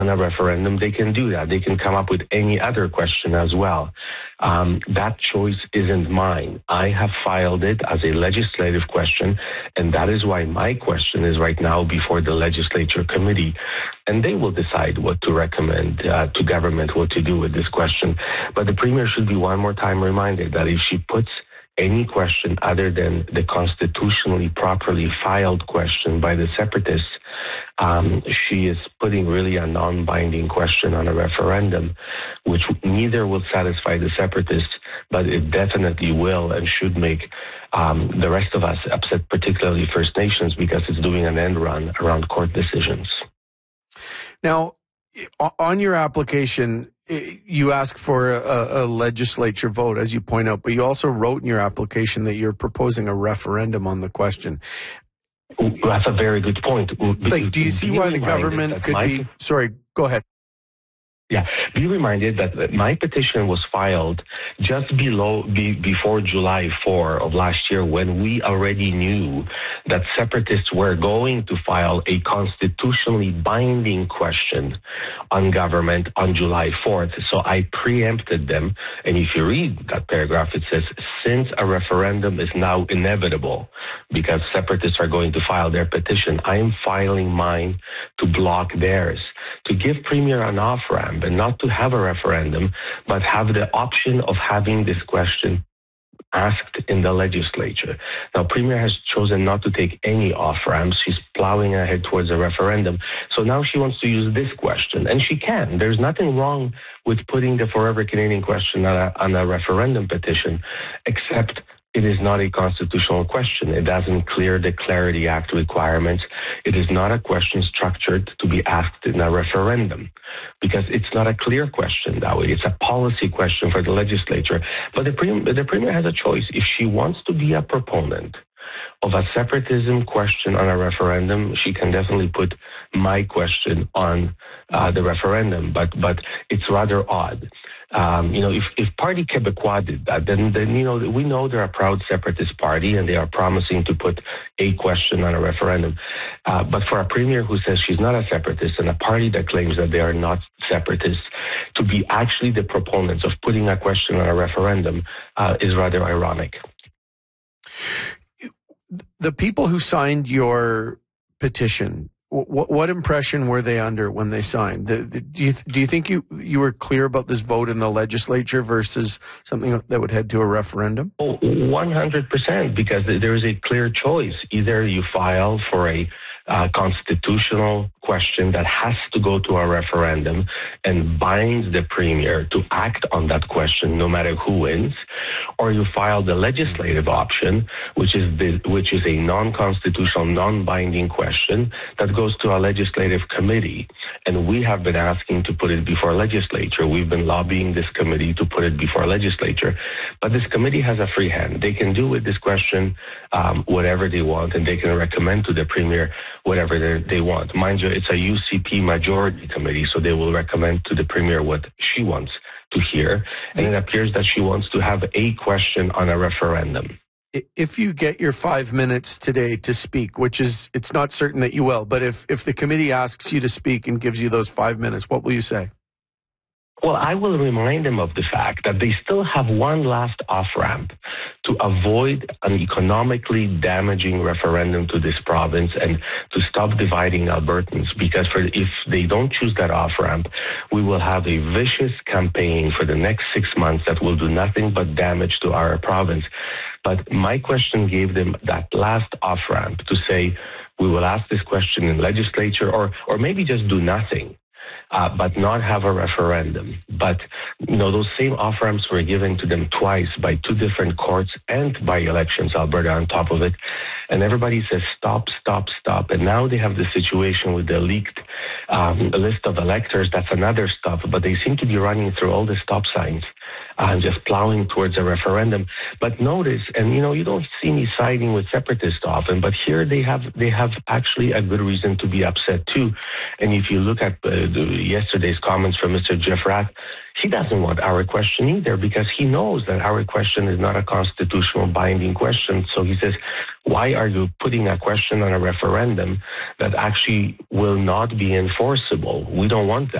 on a referendum, they can do that. They can come up with any other question as well. That choice isn't mine. I have filed it as a legislative question, and that is why my question is right now before the legislature committee, and they will decide what to recommend to government what to do with this question. But the Premier should be one more time reminded that if she puts any question other than the constitutionally properly filed question by the separatists, she is putting really a non-binding question on a referendum, which neither will satisfy the separatists, but it definitely will and should make the rest of us upset, particularly First Nations, because it's doing an end run around court decisions. Now, on your application, you ask for a legislature vote, as you point out, but you also wrote in your application that you're proposing a referendum on the question. That's a very good point. Do you see why the government could be... Sorry, go ahead. Yeah, be reminded that my petition was filed just before July 4 of last year, when we already knew that separatists were going to file a constitutionally binding question on government on July 4th. So I preempted them. And if you read that paragraph, it says, since a referendum is now inevitable because separatists are going to file their petition, I am filing mine to block theirs, to give Premier an off-ramp and not to have a referendum, but have the option of having this question asked in the legislature. Now, Premier has chosen not to take any off-ramps. She's plowing ahead towards a referendum. So now she wants to use this question, and she can. There's nothing wrong with putting the Forever Canadian question on a referendum petition, except it is not a constitutional question. It doesn't clear the Clarity Act requirements. It is not a question structured to be asked in a referendum because it's not a clear question that way. It's a policy question for the legislature. But the Premier has a choice. If she wants to be a proponent of a separatism question on a referendum, she can definitely put my question on the referendum. But it's rather odd. If Parti Québécois did that, then we know they're a proud separatist party and they are promising to put a question on a referendum. But for a premier who says she's not a separatist and a party that claims that they are not separatists, to be actually the proponents of putting a question on a referendum is rather ironic. The people who signed your petition, what impression were they under when they signed? Do you think you were clear about this vote in the legislature versus something that would head to a referendum? 100%, because there is a clear choice. Either you file for a constitutional question that has to go to a referendum and binds the premier to act on that question no matter who wins, or you file the legislative option, which is a non-constitutional, non-binding question that goes to a legislative committee. And we have been asking to put it before legislature. We've been lobbying this committee to put it before legislature. But this committee has a free hand. They can do with this question whatever they want, and they can recommend to the premier whatever they want. Mind you, it's a UCP majority committee, so they will recommend to the premier what she wants to hear. And it appears that she wants to have a question on a referendum. If you get your 5 minutes today to speak, which is, it's not certain that you will, but if the committee asks you to speak and gives you those 5 minutes, what will you say? Well, I will remind them of the fact that they still have one last off-ramp to avoid an economically damaging referendum to this province and to stop dividing Albertans. Because if they don't choose that off-ramp, we will have a vicious campaign for the next 6 months that will do nothing but damage to our province. But my question gave them that last off-ramp to say, we will ask this question in legislature or maybe just do nothing. But not have a referendum. But, those same off-ramps were given to them twice by two different courts and by Elections Alberta on top of it. And everybody says, stop, stop, stop. And now they have the situation with the leaked list of electors. That's another stop. But they seem to be running through all the stop signs just plowing towards a referendum. But notice, and you don't see me siding with separatists often, but here they have actually a good reason to be upset too. And if you look at yesterday's comments from Mr. Jeff Rath, he doesn't want our question either, because he knows that our question is not a constitutional binding question. So he says, why are you putting a question on a referendum that actually will not be enforceable? We don't want that.